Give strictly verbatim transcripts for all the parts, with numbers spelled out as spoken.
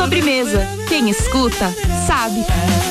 Sobremesa. Quem escuta, sabe.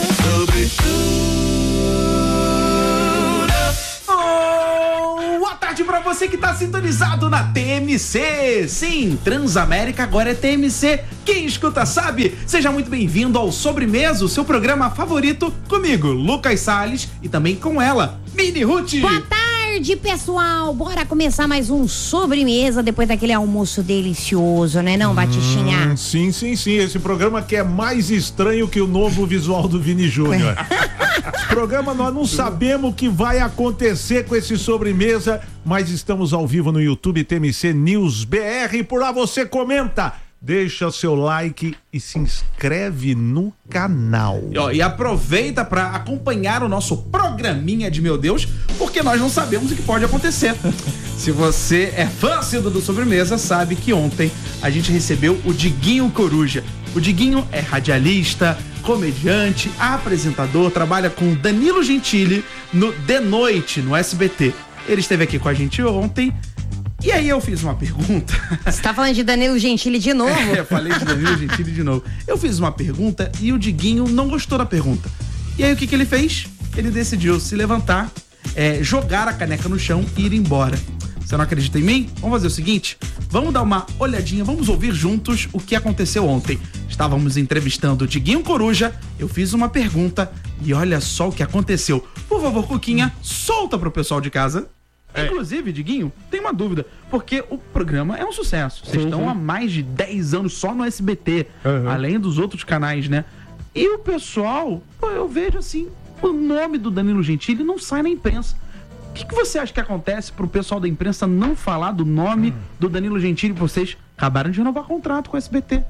Boa tarde pra você que tá sintonizado na T M C. Sim, Transamérica agora é T M C. Quem escuta sabe. Seja muito bem-vindo ao Sobremesa, o seu programa favorito, comigo, Lucas Salles, e também com ela, Mini Ruth. Boa tarde, pessoal. Bora começar mais um Sobremesa depois daquele almoço delicioso, né não, Batichinha? Hum, sim, sim, sim. Esse programa que é mais estranho que o novo visual do Vini Júnior. Programa, nós não sabemos o que vai acontecer com esse Sobremesa, mas estamos ao vivo no YouTube T M C News B R. Por lá você comenta, deixa seu like e se inscreve no canal. E, ó, e aproveita para acompanhar o nosso programinha de meu Deus, porque nós não sabemos o que pode acontecer. Se você é fã assíduo do Sobremesa, sabe que ontem a gente recebeu o Diguinho Coruja. O Diguinho é radialista, comediante, apresentador, trabalha com Danilo Gentili no De Noite, no S B T. Ele esteve aqui com a gente ontem. E aí eu fiz uma pergunta. Você tá falando de Danilo Gentili de novo? É, falei de Danilo Gentili de novo. Eu fiz uma pergunta e o Diguinho não gostou da pergunta. E aí o que que ele fez? Ele decidiu se levantar, é, jogar a caneca no chão e ir embora. Você não acredita em mim? Vamos fazer o seguinte, vamos dar uma olhadinha, vamos ouvir juntos o que aconteceu ontem. Estávamos entrevistando o Diguinho Coruja, eu fiz uma pergunta e olha só o que aconteceu. Por favor, Cuquinha, solta pro pessoal de casa. É. Inclusive, Diguinho, tem uma dúvida, porque o programa é um sucesso. Vocês estão há mais de dez anos só no S B T, uhum. além dos outros canais, né? E o pessoal, pô, eu vejo assim, o nome do Danilo Gentili não sai na imprensa. O que, que você acha que acontece pro pessoal da imprensa não falar do nome hum. do Danilo Gentili? Vocês acabaram de renovar contrato com o S B T.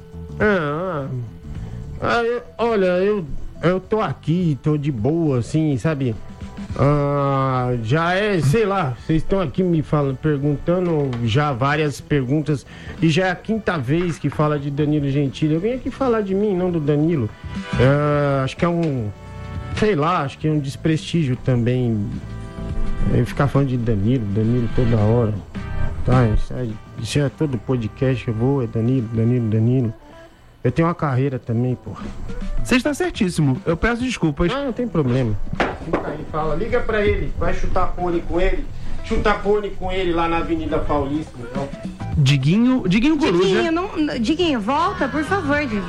Ah, ah eu, olha, eu, eu tô aqui, tô de boa, assim, sabe? Ah, já é, sei lá, vocês estão aqui me falando, perguntando já várias perguntas e já é a quinta vez que fala de Danilo Gentili. Eu vim aqui falar de mim, não do Danilo. Ah, acho que é um, sei lá, acho que é um desprestígio também é, ficar falando de Danilo, Danilo toda hora. Tá, isso é, isso é todo podcast, eu vou, é Danilo, Danilo, Danilo. Eu tenho uma carreira também, porra. Você está certíssimo, eu peço desculpas. Ah, não tem problema. Fica aí, fala, liga pra ele, vai chutar pônei com ele, chutar pônei com ele lá na Avenida Paulista, então. Diguinho, Diguinho Coruja. Diguinho, não, Diguinho, volta, por favor, Diguinho.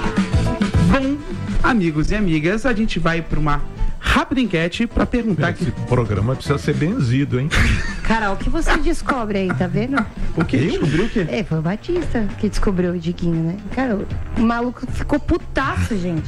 Bom, amigos e amigas, a gente vai pra uma rápida enquete pra perguntar Esse que... programa precisa ser benzido, hein? Carol, o que você descobre aí, tá vendo? O que? Descobriu o quê? É, foi o Batista que descobriu o Diguinho, né? Cara, o maluco ficou putaço, gente.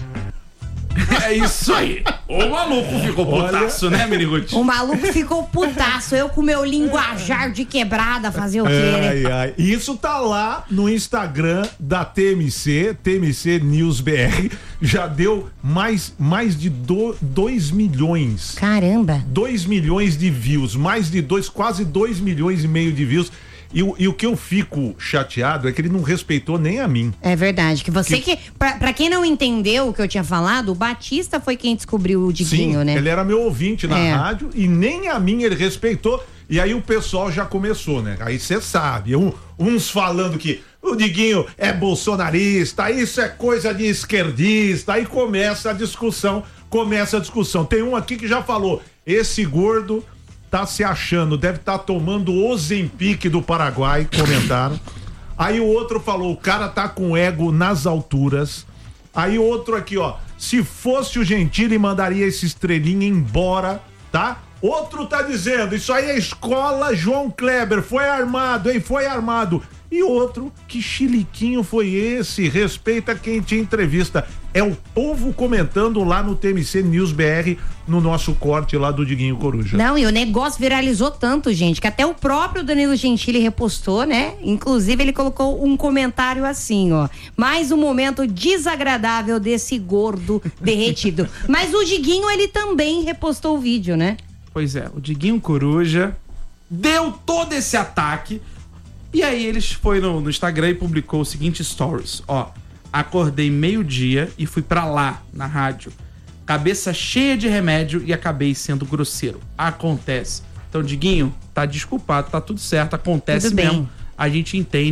É isso aí. O maluco ficou putaço, né, Miniguti? O maluco ficou putaço. Eu com meu linguajar de quebrada fazer o quê, né? Ai, ai. Isso tá lá no Instagram da T M C, T M C News B R. Já deu mais, mais de dois milhões. Caramba. dois milhões de views. Mais de dois, quase dois milhões e meio de views. E, e o que eu fico chateado é que ele não respeitou nem a mim. É verdade, que você que... que pra, pra quem não entendeu o que eu tinha falado, o Batista foi quem descobriu o Diguinho, Sim, né? ele era meu ouvinte na é. rádio e nem a mim ele respeitou. E aí o pessoal já começou, né? Aí você sabe, um, uns falando que o Diguinho é bolsonarista, isso é coisa de esquerdista, aí começa a discussão, começa a discussão. Tem um aqui que já falou, esse gordo tá se achando, deve estar tá tomando Ozempic do Paraguai, comentaram. Aí o outro falou, o cara tá com ego nas alturas. Aí o outro aqui, ó, se fosse o Gentili, mandaria esse estrelinha embora, tá? Outro tá dizendo, isso aí é escola João Kleber, foi armado, hein, foi armado. E outro, que chiliquinho foi esse? Respeita quem te entrevista. É o povo comentando lá no T M C News B R, no nosso corte lá do Diguinho Coruja. Não, e o negócio viralizou tanto, gente, que até o próprio Danilo Gentili repostou, né? Inclusive ele colocou um comentário assim, ó. Mais um momento desagradável desse gordo derretido. Mas o Diguinho, ele também repostou o vídeo, né? Pois é, o Diguinho Coruja deu todo esse ataque. E aí eles foi no, no Instagram e publicou o seguinte stories, ó, acordei meio-dia e fui pra lá, na rádio, cabeça cheia de remédio e acabei sendo grosseiro. Acontece. Então, Diguinho, tá desculpado, tá tudo certo, acontece tudo mesmo. Bem. A gente entende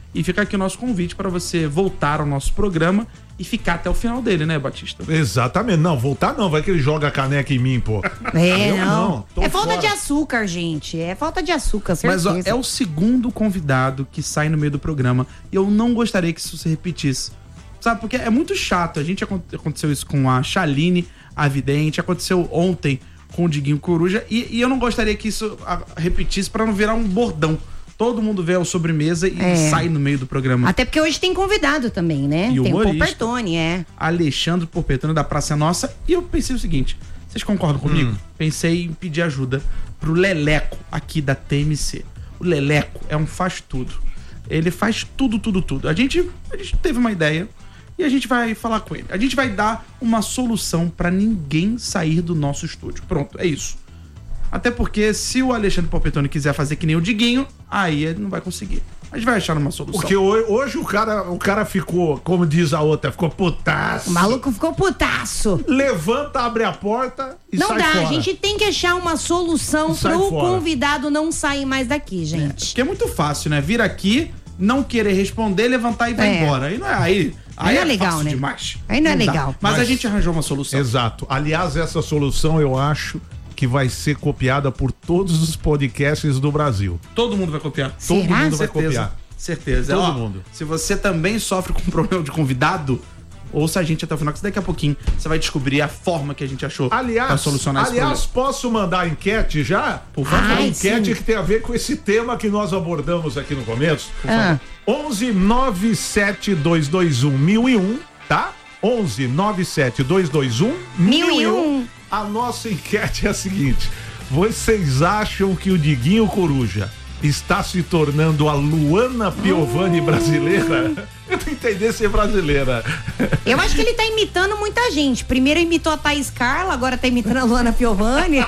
E fica aqui o nosso convite para você voltar ao nosso programa e ficar até o final dele, né, Batista? Exatamente. Não, voltar não. Vai que ele joga a caneca em mim, pô. É, Eu não. não, tô É falta fora. de açúcar, gente. É falta de açúcar, Mas certeza. ó, é o segundo convidado que sai no meio do programa e eu não gostaria que isso se repetisse. Sabe, porque é muito chato. A gente acon- aconteceu isso com a Chaline, a Vidente, aconteceu ontem com o Diguinho Coruja e, e eu não gostaria que isso a, repetisse pra não virar um bordão. Todo mundo vê a sobremesa e É. sai no meio do programa. Até porque hoje tem convidado também, né? E tem o humorista. Porpertone, é. Alexandre Porpetone da Praça é Nossa. E eu pensei o seguinte: vocês concordam comigo? Pensei em pedir ajuda pro Leleco aqui da T M C. O Leleco é um faz tudo. Ele faz tudo, tudo, tudo. A gente, a gente teve uma ideia e a gente vai falar com ele. A gente vai dar uma solução pra ninguém sair do nosso estúdio. Pronto, é isso. Até porque se o Alexandre Porpetone quiser fazer que nem o Diguinho, aí ele não vai conseguir. A gente vai achar uma solução. Porque hoje, hoje o, cara, o cara ficou, como diz a outra, ficou putaço. O maluco ficou putaço. Levanta, abre a porta e Não sai dá, fora. a gente tem que achar uma solução E sai pro fora. convidado não sair mais daqui, gente. Porque é muito fácil, né? Vir aqui, não querer responder, levantar e vai É. embora. Aí não é, aí, Aí não é legal, fácil né? demais. Aí não é dá. legal. Mas, a Mas- gente arranjou uma solução. Exato. Aliás, essa solução eu acho que vai ser copiada por todos os podcasts do Brasil. Todo mundo vai copiar. Será? Todo mundo vai Certeza. copiar. Certeza. Todo Ó, mundo. Se você também sofre com problema de convidado, ouça a gente até o final, que daqui a pouquinho você vai descobrir a forma que a gente achou pra Aliás, solucionar esse aliás problema. posso mandar a enquete já? Por favor. Ai, Enquete sim. que tem a ver com esse tema que nós abordamos aqui no começo. Ah. onze nove sete dois dois um mil e um, tá? onze nove sete dois dois um mil e um. A nossa enquete é a seguinte: vocês acham que o Diguinho Coruja está se tornando a Luana Piovani brasileira? Eu não entendi ser brasileira. Eu acho que ele tá imitando muita gente. Primeiro imitou a Thaís Carla, agora tá imitando a Luana Piovani.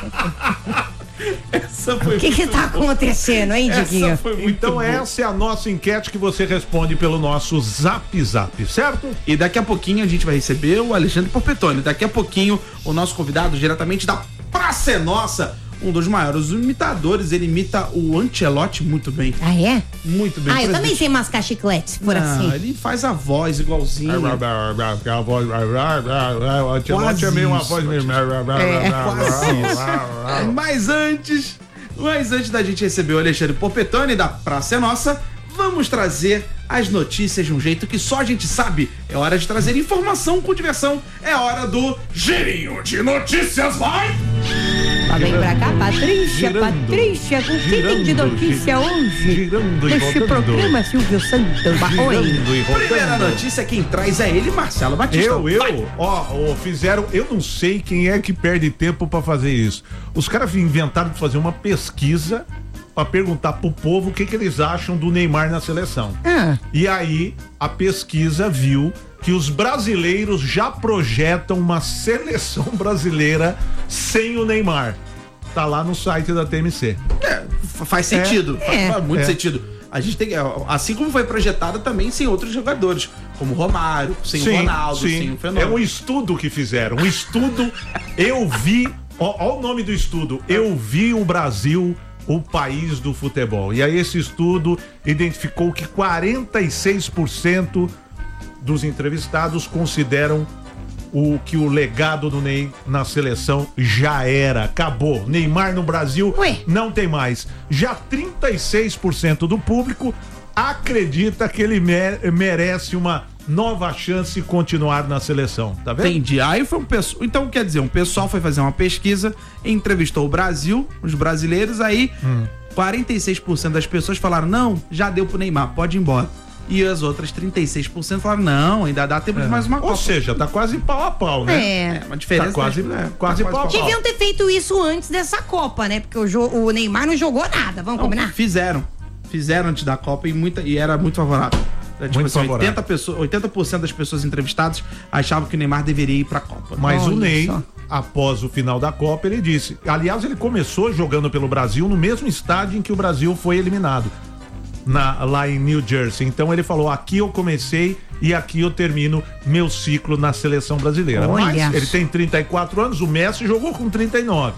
Essa foi O que que tá acontecendo, hein, Diguinho? Essa foi muito Então boa. essa é a nossa enquete que você responde pelo nosso Zap Zap, certo? E daqui a pouquinho a gente vai receber o Alexandre Porpetone. Daqui a pouquinho o nosso convidado diretamente da Praça é Nossa, um dos maiores imitadores. Ele imita o Ancelotti muito bem. Ah, é? Muito bem. Ah, eu Presidente. também sei mascar chiclete, se for Não, assim. ele faz a voz igualzinho. A voz. O Ancelotti é meio uma voz mesmo. Mas antes, mas antes da gente receber o Alexandre Porpetone da Praça é Nossa, vamos trazer as notícias de um jeito que só a gente sabe. É hora de trazer informação com diversão. É hora do Girinho de Notícias, vai! Lá vem pra cá, Patrícia, girando, Patrícia, com o que tem de girando, notícia hoje? girando e Neste rodando. programa, Silvio Santos. Oi. Girando e Primeira rodando. notícia, quem traz é ele, Marcelo Batista. Eu, eu, Vai. ó, ó, fizeram, eu não sei quem é que perde tempo pra fazer isso. Os caras inventaram de fazer uma pesquisa pra perguntar pro povo o que que eles acham do Neymar na seleção. Ah, E aí a pesquisa viu que os brasileiros já projetam uma seleção brasileira sem o Neymar. Tá lá no site da T M C. É, fa- faz sentido. Faz, É. faz muito É. sentido. A gente tem, assim como foi projetada também sem outros jogadores, como Romário, sem o Ronaldo, sem o É Fenômeno. um estudo que fizeram. Um estudo. Eu vi. Ó, ó o nome do estudo. Eu vi o Brasil, o país do futebol. E aí esse estudo identificou que quarenta e seis por cento dos entrevistados consideram o que o legado do Ney na seleção já era, acabou. Neymar no Brasil Ué. não tem mais. Já trinta e seis por cento do público acredita que ele mere- merece uma nova chance de continuar na seleção, tá vendo? Entendi. Aí foi um pessoal. Então, quer dizer, um pessoal foi fazer uma pesquisa, entrevistou o Brasil, os brasileiros, aí Hum. quarenta e seis por cento das pessoas falaram: não, já deu pro Neymar, pode ir embora. E as outras trinta e seis por cento falaram: não, ainda dá tempo de mais uma Ou Copa. seja, tá quase pau a pau, né? é. É, uma diferença. Tá quase- é, quase pau a pau. Deviam ter feito isso antes dessa Copa, né? Porque o, jo- o Neymar não jogou nada, vamos Não, combinar? fizeram. Fizeram antes da Copa e, muita, e era muito favorável. Era, tipo Muito assim, favorável. oitenta, pessoas, oitenta por cento das pessoas entrevistadas achavam que o Neymar deveria ir pra Copa. Mas Olha o Ney, só. após o final da Copa, ele disse. Aliás, ele começou jogando pelo Brasil no mesmo estádio em que o Brasil foi eliminado. Na, lá em New Jersey. Então ele falou: aqui eu comecei e aqui eu termino meu ciclo na seleção brasileira. Olha Mas ele só. tem trinta e quatro anos, o Messi jogou com trinta e nove.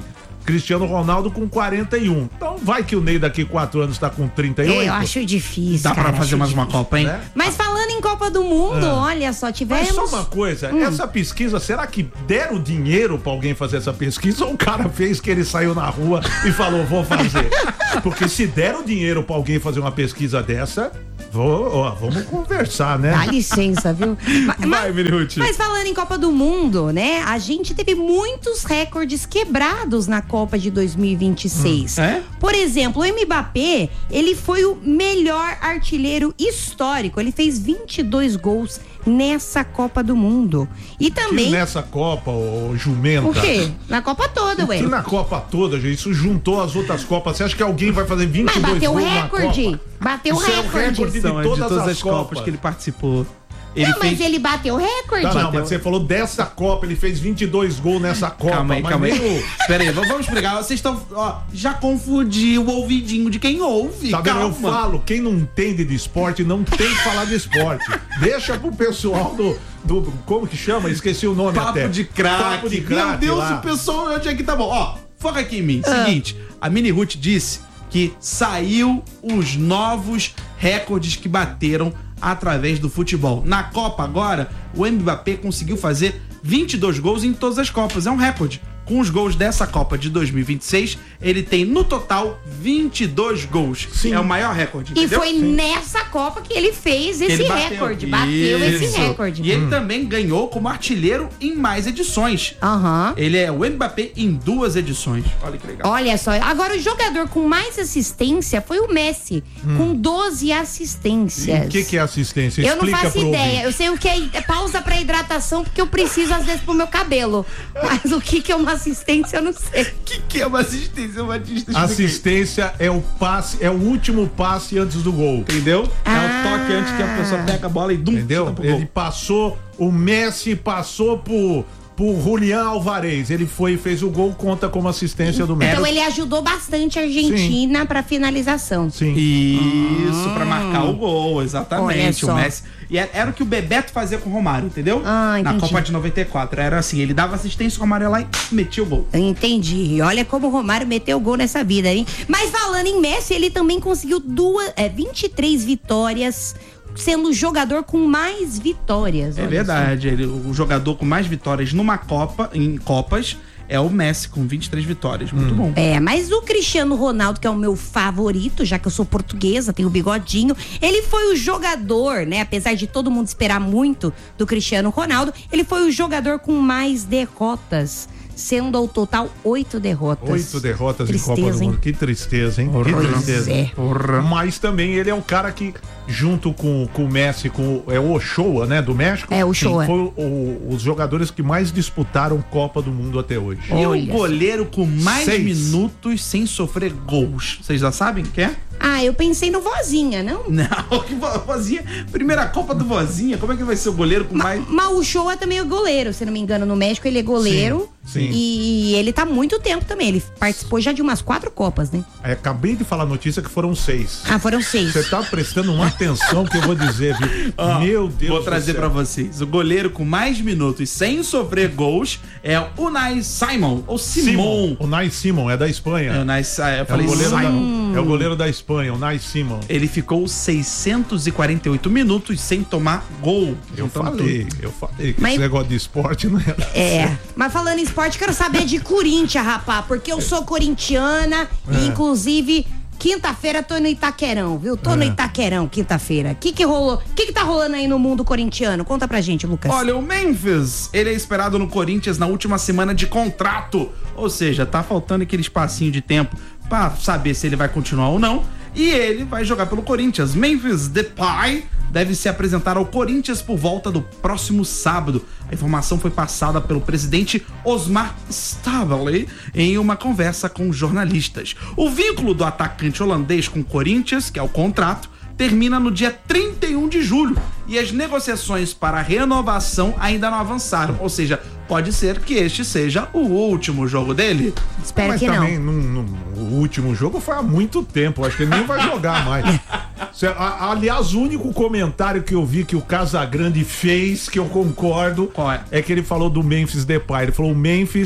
Cristiano Ronaldo com quarenta e um. Então vai que o Ney daqui quatro anos tá com trinta e oito. Eu acho difícil, Dá cara, pra fazer acho mais uma difícil. Copa, hein? Né? Mas falando em Copa do Mundo, Ah. olha só, tivemos... Mas só uma coisa, Hum. essa pesquisa, será que deram dinheiro pra alguém fazer essa pesquisa ou o cara fez que ele saiu na rua e falou, vou fazer? Porque se deram dinheiro pra alguém fazer uma pesquisa dessa, vou, ó, vamos conversar, né? Dá licença, viu? Ma- Vai, Mirihuti. Mas falando em Copa do Mundo, né? A gente teve muitos recordes quebrados na Copa de dois mil e vinte e seis. Hum, é? Por exemplo, o Mbappé, ele foi o melhor artilheiro histórico. Ele fez vinte e dois gols nessa Copa do Mundo. E Que também... nessa Copa, ô jumenta. O quê? Na Copa toda, ué. Que na Copa toda, gente, isso juntou as outras Copas. Você acha que alguém vai fazer vinte e Mas dois bateu o gols na recorde. Copa? Bateu o Isso é o recorde. recorde de São de todas, todas as, as Copas, Copas que ele participou. Ele Não, mas fez... ele bateu o recorde. Tá, não, mas você falou dessa Copa, ele fez vinte e dois gols nessa Copa. Calma aí, mas calma aí. nem o- Pera aí, vamos vamos explicar. Vocês estão. Ó, já confundiu o ouvidinho de quem ouve. Tá vendo? Eu Calma. falo, quem não entende de esporte não tem que falar de esporte. Deixa pro pessoal do, do. Como que chama? Esqueci o nome Papo até. de craque. Papo de Meu craque. Deus, lá. o pessoal onde é que tá bom. Ó, foca aqui em mim. Seguinte, a Mini Ruth disse que saiu os novos recordes que bateram através do futebol. Na Copa agora, o Mbappé conseguiu fazer vinte e dois gols em todas as Copas. É um recorde. Com os gols dessa Copa de dois mil e vinte e seis, ele tem no total vinte e dois gols. Sim. É o maior recorde, E entendeu? foi nessa Copa que ele fez Que esse ele bateu. recorde. Bateu esse Isso. recorde. E ele também ganhou como artilheiro em mais edições. Aham. Ele é o Mbappé em duas edições. Olha que legal. Olha só, agora o jogador com mais assistência foi o Messi, com doze assistências. O que, que é assistência? Eu não Explica faço pro ideia. ouvinte. Eu sei o que é pausa pra hidratação, porque eu preciso às vezes pro meu cabelo. Mas o que, que é uma assistência, eu não sei. O que, que é uma assistência, Batista? Explica aí. Assistência é o passe, é o último passe antes do gol. Entendeu? É Ah. o toque antes que a pessoa pega a bola e dum, Entendeu? chuta pro gol. Ele passou, o Messi passou por, por Julián Alvarez. Ele foi e fez o gol, conta como assistência do Messi. Então ele ajudou bastante a Argentina pra finalização. Sim. Isso, pra marcar o gol, Olha exatamente. só. O Messi. E era, era o que o Bebeto fazia com o Romário, entendeu? Ah, Na entendi. Copa de noventa e quatro. Era assim, ele dava assistência, o Romário ia lá e metia o gol. Entendi. Olha como o Romário meteu gol nessa vida, hein? Mas falando em Messi, ele também conseguiu duas, é, vinte e três vitórias, sendo o jogador com mais vitórias. É olha verdade. Ele, o jogador com mais vitórias numa Copa, em Copas, é o Messi, com vinte e três vitórias. Muito bom. só. É, mas o Cristiano Ronaldo, que é o meu favorito, já que eu sou portuguesa, tenho o bigodinho, ele foi o jogador, né? Apesar de todo mundo esperar muito do Cristiano Ronaldo, ele foi o jogador com mais derrotas, sendo ao total oito derrotas. Oito derrotas em Copa do Tristeza, hein? Mundo. Que tristeza, hein? Que Porra. tristeza. É. Mas também ele é o cara que, junto com, com o Messi, com o- é o Ochoa, né, do México, É, o Ochoa. foi o- o- os jogadores que mais disputaram Copa do Mundo até hoje. E o Olha só. goleiro com mais Seis. minutos sem sofrer gols. Vocês já sabem quem é? Ah, eu pensei no Vozinha, não? Não, que vo- vozinha. Primeira Copa do Vozinha. Como é que vai ser o goleiro com mais. Mas o Shoa também é goleiro, se não me engano, no México ele é goleiro. Sim, sim. E ele tá há muito tempo também. Ele participou já de umas quatro Copas, né? É, acabei de falar a notícia que foram seis. Ah, foram seis. Você tá prestando uma atenção que eu vou dizer, viu? Ó, Meu Deus Vou do trazer céu. pra vocês. O goleiro com mais minutos sem sofrer gols é o Unai Simon. Ou Simon. O Nai Simon, é da Espanha. É, o Unai, Sa- eu É o, falei goleiro da, Simon. é o goleiro da Espanha, o Nai Simon. Ele ficou seiscentos e quarenta e oito minutos sem tomar gol. Eu Juntando falei, tudo. eu falei que Mas- esse negócio de esporte não era. É, mas falando em esporte, quero saber de Corinthians, rapá, porque eu sou corintiana É. e, inclusive, quinta-feira tô no Itaquerão, viu? Tô É. no Itaquerão, quinta-feira. O que que rolou? O que que tá rolando aí no mundo corintiano? Conta pra gente, Lucas. Olha, o Memphis, ele é esperado no Corinthians na última semana de contrato. Ou seja, tá faltando aquele espacinho de tempo pra saber se ele vai continuar ou não. E ele vai jogar pelo Corinthians. Memphis Depay deve se apresentar ao Corinthians por volta do próximo sábado. A informação foi passada pelo presidente Osmar Staveley em uma conversa com jornalistas. O vínculo do atacante holandês com o Corinthians, que é o contrato, termina no dia trinta e um de julho e as negociações para a renovação ainda não avançaram. Ou seja, pode ser que este seja o último jogo dele. Espero Mas que não. também, num- num- o último jogo foi há muito tempo. Acho que ele nem vai jogar mais. Cê- a- aliás, o único comentário que eu vi que o Casagrande fez, que eu concordo, Qual é? que ele falou do Memphis Depay. Ele falou: o Memphis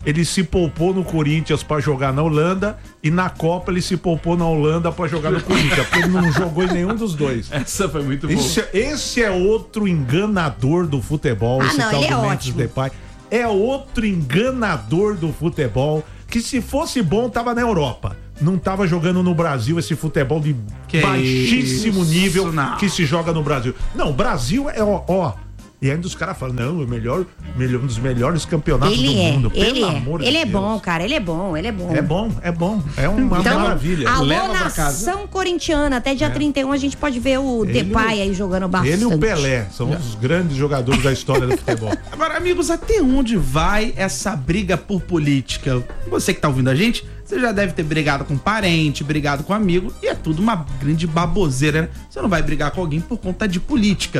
ele se poupou no Corinthians pra jogar na Holanda e na Copa ele se poupou na Holanda pra jogar no Corinthians, porque ele não jogou em nenhum dos dois. Essa foi muito boa. Esse, esse é outro enganador do futebol, Ah, esse não, tal ele do é Memphis ótimo. Depay. É outro enganador do futebol, que se fosse bom tava na Europa. Não tava jogando no Brasil esse futebol de Que baixíssimo isso, nível não. que se joga no Brasil. Não, o Brasil é ó, ó. E ainda os caras falam, não, é o melhor, melhor, um dos melhores campeonatos Ele do é, mundo. ele Pelo é. amor de Ele é Deus. bom, cara, ele é bom, ele é bom. É bom, é bom. É uma Então, maravilha. alô, Leva pra casa. nação corintiana, até dia trinta e um a gente pode ver o Ele- Depay aí jogando bastante. Ele e o Pelé são os grandes jogadores da história do futebol. Agora, amigos, até onde vai essa briga por política? Você que tá ouvindo a gente, você já deve ter brigado com parente, brigado com amigo, e é tudo uma grande baboseira, né? Você não vai brigar com alguém por conta de política.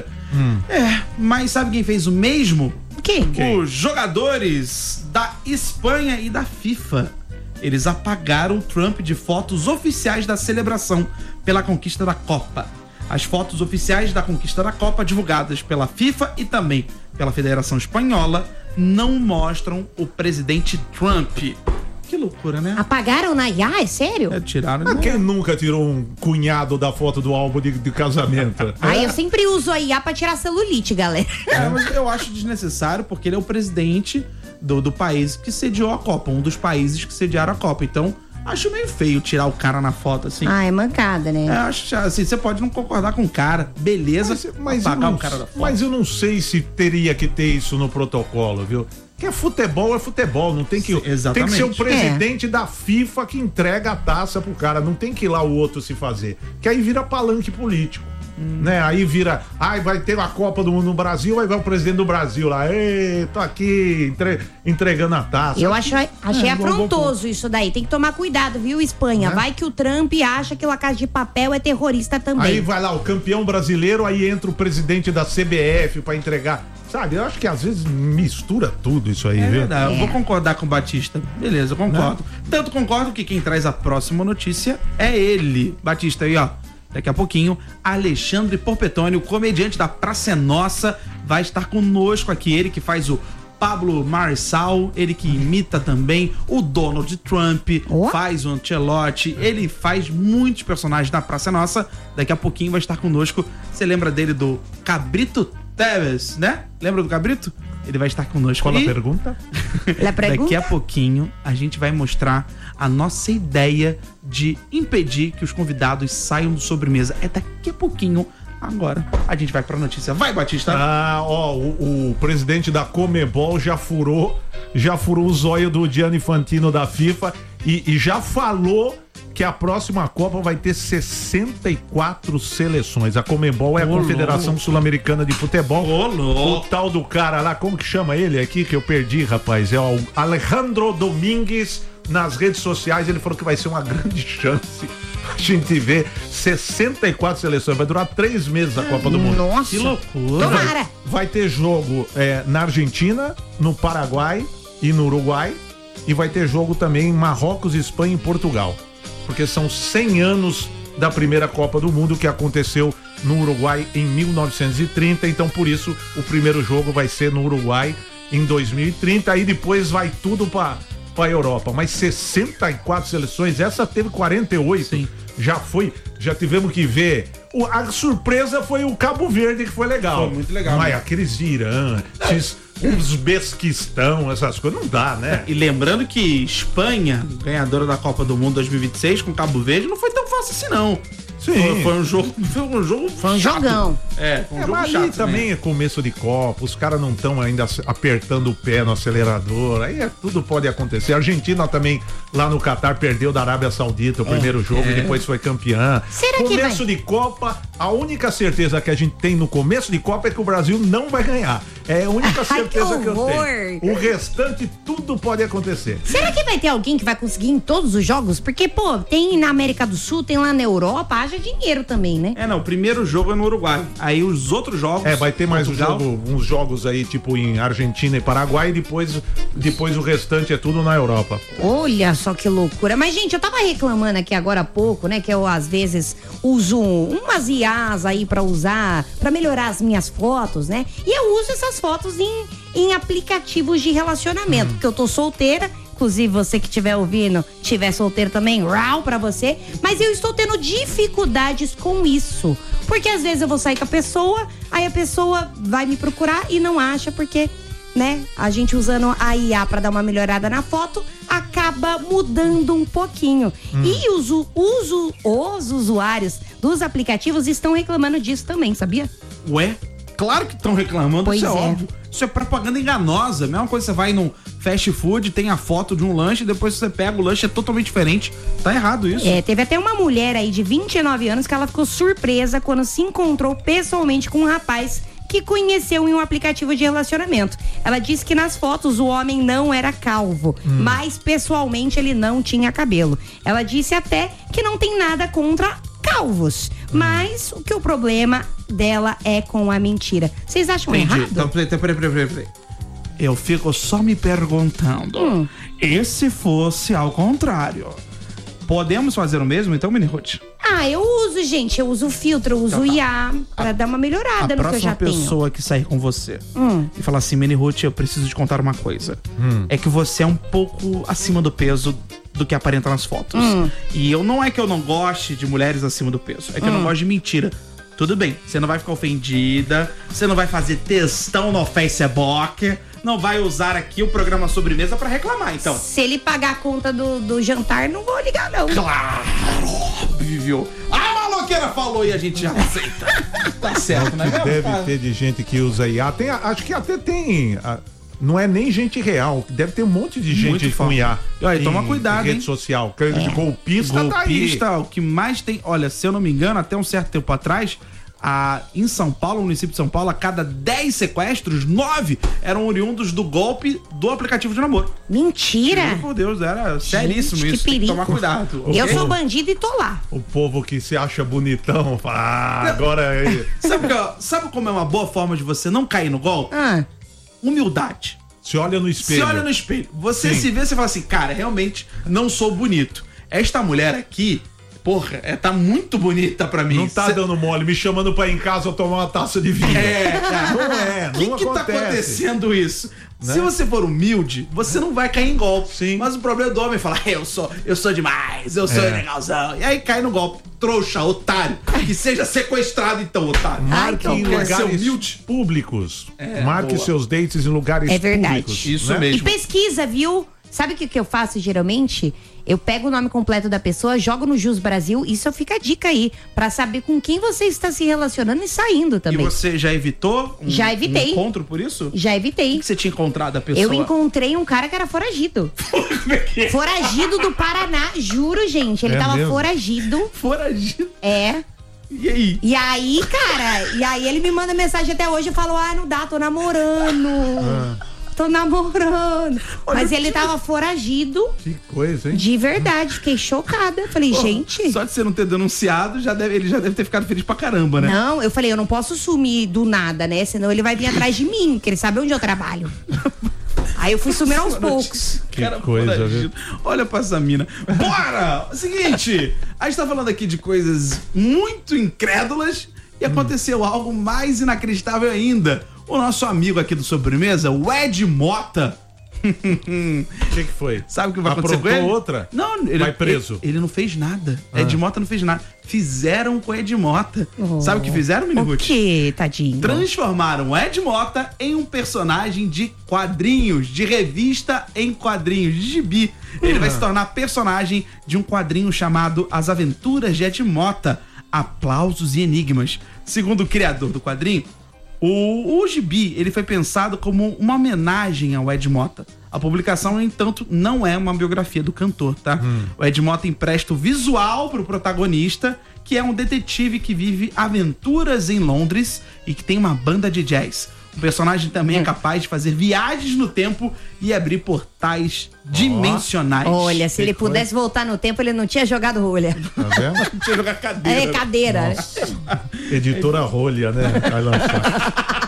É, mas sabe quem fez o mesmo? Quem? Os jogadores da Espanha e da FIFA. Eles apagaram o Trump de fotos oficiais da celebração pela conquista da Copa. As fotos oficiais da conquista da Copa, divulgadas pela FIFA e também pela Federação Espanhola, não mostram o presidente Trump. Que loucura, né? Apagaram na I A? É sério? É, tiraram. Mas né? quem nunca tirou um cunhado da foto do álbum de, de casamento? Ah, eu sempre uso a I A pra tirar celulite, galera. É, mas eu acho desnecessário porque ele é o presidente do, do país que sediou a Copa, um dos países que sediaram a Copa. Então, acho meio feio tirar o cara na foto assim. Ah, é mancada, né? É, acho assim, você pode não concordar com o cara, beleza, Mas, mas, eu apagar não, o cara da foto. mas eu não sei se teria que ter isso no protocolo, viu? Porque futebol é futebol, não tem que. Sim, Tem que exatamente. ser o presidente da FIFA que entrega a taça pro cara, não tem que ir lá o outro se fazer. Que aí vira palanque político. Hum. Né? Aí vira, ai, vai ter a Copa do Mundo no Brasil, aí vai o presidente do Brasil lá, ei, tô aqui entre- entregando a taça. Eu acho, achei É, afrontoso isso daí. Tem que tomar cuidado, viu, Espanha? Né? Vai que o Trump acha que o La Casa de Papel é terrorista também. Aí vai lá o campeão brasileiro, aí entra o presidente da C B F pra entregar. Sabe, eu acho que às vezes mistura tudo isso aí, É viu? verdade, eu É. vou concordar com o Batista. Beleza, eu concordo. Tanto concordo que quem traz a próxima notícia é ele. Batista aí, ó. Daqui a pouquinho, Alexandre Porpetone, o comediante da Praça é Nossa, vai estar conosco aqui. Ele que faz o Pablo Marçal, ele que imita também o Donald Trump, Oh. faz o Ancelotti, ele faz muitos personagens da Praça é Nossa. Daqui a pouquinho vai estar conosco. Você lembra dele do Cabrito Teves, né? Lembra do Cabrito? Ele vai estar conosco. Qual a E pergunta? La pergunta? daqui a pouquinho a gente vai mostrar a nossa ideia de impedir que os convidados saiam do sobremesa. É daqui a pouquinho. Agora a gente vai pra notícia. Vai, Batista! Ah, ó, o, o presidente da Comebol já furou, já furou o zóio do Gianni Infantino da FIFA e, e já falou que a próxima Copa vai ter sessenta e quatro seleções. A Comebol é a Ô, Confederação louco. Sul-Americana de Futebol. Ô, O louco. tal do cara lá, como que chama ele aqui que eu perdi, rapaz? É o Alejandro Domingues. Nas redes sociais ele falou que vai ser uma grande chance a gente ver sessenta e quatro seleções. Vai durar três meses a Copa do Mundo. Nossa. Que loucura! Tomara. Vai ter jogo é, na Argentina, no Paraguai e no Uruguai. E vai ter jogo também em Marrocos, Espanha e Portugal. Porque são cem anos da primeira Copa do Mundo que aconteceu no Uruguai em mil novecentos e trinta. Então, por isso, o primeiro jogo vai ser no Uruguai em dois mil e trinta. Aí depois vai tudo para a Europa. Mas sessenta e quatro seleções, essa teve quarenta e oito. Sim. Já foi, já tivemos que ver. O- a surpresa foi o Cabo Verde, que foi legal. Foi muito legal, Mas né? aqueles de Irã, esses Uzbequistão, essas coisas, não dá, né? E lembrando que Espanha, ganhadora da Copa do Mundo dois mil e vinte e seis com Cabo Verde, não foi tão fácil assim, não. Sim. Foi, foi um jogo. Foi um jogo. Foi um chato. jogão. É, foi um É, jogo mas ali chato. também é começo de Copa, os caras não estão ainda apertando o pé no acelerador, aí é, tudo pode acontecer. A Argentina também, lá no Catar, perdeu da Arábia Saudita o primeiro jogo e depois foi campeã. Será que começo vai? de Copa, a única certeza que a gente tem no começo de Copa é que o Brasil não vai ganhar. É a única Ai, certeza que que, eu horror. tenho. O restante, tudo pode acontecer. Será que vai ter alguém que vai conseguir em todos os jogos? Porque, pô, tem na América do Sul, tem lá na Europa, haja dinheiro também, né? É, não, o primeiro jogo é no Uruguai. Aí os outros jogos. É, vai ter mais um Portugal, jogo, uns jogos aí, tipo em Argentina e Paraguai, e depois, depois o restante é tudo na Europa. Olha só que loucura. Mas, gente, eu tava reclamando aqui agora há pouco, né? Que eu, às vezes, uso umas I As aí pra usar, pra melhorar as minhas fotos, né? E eu uso essas minhas fotos em, em aplicativos de relacionamento. Hum. Porque eu tô solteira. Inclusive, você que estiver ouvindo, estiver solteiro também, rau pra você. Mas eu estou tendo dificuldades com isso. Porque às vezes eu vou sair com a pessoa, aí a pessoa vai me procurar e não acha, porque, né, a gente usando a I A pra dar uma melhorada na foto, acaba mudando um pouquinho. Hum. E os, os, os usuários dos aplicativos estão reclamando disso também, sabia? Ué? Claro que estão reclamando, pois isso é, é óbvio. Isso é propaganda enganosa. A mesma coisa, você vai num fast food, tem a foto de um lanche, depois você pega o lanche, é totalmente diferente. Tá errado isso. É, teve até uma mulher aí de vinte e nove anos que ela ficou surpresa quando se encontrou pessoalmente com um rapaz que conheceu em um aplicativo de relacionamento. Ela disse que nas fotos o homem não era calvo, hum. mas pessoalmente ele não tinha cabelo. Ela disse até que não tem nada contra calvos, hum. mas o que o problema dela é com a mentira. Vocês acham Entendi. errado? Então, peraí, peraí, peraí, peraí. Eu fico só me perguntando, hum. e se fosse ao contrário? Podemos fazer o mesmo, então, Mini Ruth? Ah, eu uso, gente. Eu uso filtro, eu uso então, tá. I A pra a, dar uma melhorada no que eu já tenho. A próxima pessoa que sair com você hum. e falar assim, Mini Ruth, eu preciso te contar uma coisa. Hum. É que você é um pouco acima do peso do que aparenta nas fotos. Hum. E eu não é que eu não goste de mulheres acima do peso. É que hum. eu não gosto de mentira. Tudo bem, você não vai ficar ofendida, você não vai fazer textão no Facebook, não vai usar aqui o programa Sobremesa pra reclamar, então. Se ele pagar a conta do, do jantar, não vou ligar, não. Claro, óbvio. A maloqueira falou e a gente já aceita. Tá certo, né? Deve ter de gente que usa I A. Tem, acho que até tem... A... Não é nem gente real, deve ter um monte de gente com I A. Olha, toma cuidado, em rede hein? social. É. De golpista, golpista tá aí. O que mais tem, olha, se eu não me engano, até um certo tempo atrás, a, em São Paulo, no município de São Paulo, a cada dez sequestros, nove eram oriundos do golpe do aplicativo de namoro. Mentira! Meu por Deus, era seríssimo gente, isso. Que tem que perigo. tomar cuidado. Eu okay? sou bandido e tô lá. O povo que se acha bonitão, fala, ah, agora é... sabe, que, sabe como é uma boa forma de você não cair no golpe? Ah. Humildade. Se olha no espelho. Se olha no espelho. Você Sim. se vê, você fala assim, cara, realmente não sou bonito. Esta mulher aqui, porra, é, tá muito bonita pra mim. Não tá Cê... dando mole, me chamando pra ir em casa eu tomar uma taça de vinho. É, cara. Não é, não que acontece. que tá acontecendo isso? Né? Se você for humilde, você não vai cair em golpe. Sim. Mas o problema do homem é falar, eu sou, eu sou demais, eu sou é. legalzão. E aí cai no golpe. Trouxa, otário. Que seja sequestrado então, otário. Marque Ai, em então, lugares públicos. É, Marque boa. seus dates em lugares é verdade. públicos. Isso né? mesmo. E pesquisa, viu? Sabe o que, que eu faço geralmente? Eu pego o nome completo da pessoa, jogo no Jus Brasil, isso fica a dica aí, pra saber com quem você está se relacionando e saindo também. E você já evitou um, já evitei. um encontro por isso? Já evitei. O que você tinha encontrado a pessoa? Eu encontrei um cara que era foragido. Foragido do Paraná, juro, gente. Ele é tava mesmo? foragido. Foragido? É. E aí? E aí, cara, e aí ele me manda mensagem até hoje e falou, ah, não dá, tô namorando. Ah. Tô namorando. Olha, mas ele que... tava foragido. Que coisa, hein? De verdade, fiquei chocada. Falei, Pô, gente. Só de você não ter denunciado, já deve, ele já deve ter ficado feliz pra caramba, né? Não, eu falei, eu não posso sumir do nada, né? Senão ele vai vir atrás de mim, porque ele sabe onde eu trabalho. Aí eu fui sumir aos poucos. Que Cara, coisa, viu? Olha pra essa mina. Bora! Seguinte, a gente tá falando aqui de coisas muito incrédulas e hum. aconteceu algo mais inacreditável ainda. O nosso amigo aqui do Sobremesa, o Ed Mota. O que, que foi? Sabe o que vai acontecer com ele? outra? Não, ele, vai preso. Ele, ele não fez nada. Ah. Ed Mota não fez nada. Fizeram com o Ed Mota. Oh. Sabe o que fizeram, Mini Ruth? O que, tadinho? Transformaram o Ed Mota em um personagem de quadrinhos, de revista em quadrinhos, de gibi. Ele ah. vai se tornar personagem de um quadrinho chamado As Aventuras de Ed Mota, Aplausos e Enigmas. Segundo o criador do quadrinho, O, o gibi, ele foi pensado como uma homenagem ao Ed Mota. A publicação, no entanto, não é uma biografia do cantor, tá? Hum. O Ed Mota empresta o visual pro protagonista, que é um detetive que vive aventuras em Londres e que tem uma banda de jazz. O personagem também hum. é capaz de fazer viagens no tempo e abrir portais oh. dimensionais. Olha, se que ele coisa. pudesse voltar no tempo, ele não tinha jogado rolha. Tá vendo? Não tinha jogado cadeira. É, cadeira. Nossa. Editora Rolha, né? Vai lançar.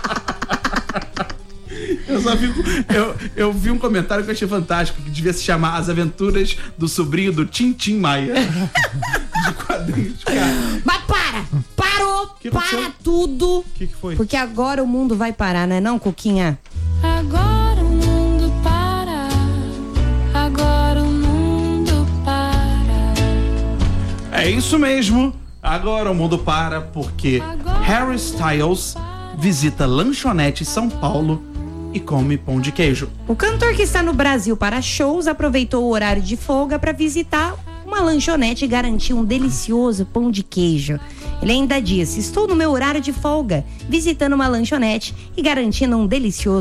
Eu só vi, eu, eu vi um comentário que eu achei fantástico, que devia se chamar As Aventuras do Sobrinho do Tintim Maia. De quadrinhos, cara. Mas para! Parou! Que para aconteceu? tudo! Que que foi? Foi. Porque agora o mundo vai parar, não é não, Cuquinha? Agora o mundo para, agora o mundo para. É isso mesmo. Agora o mundo para porque Harry Styles visita lanchonete em São Paulo e come pão de queijo. O cantor que está no Brasil para shows aproveitou o horário de folga para visitar uma lanchonete e garantir um delicioso pão de queijo. Ele ainda disse: estou no meu horário de folga, visitando uma lanchonete e garantindo um delicioso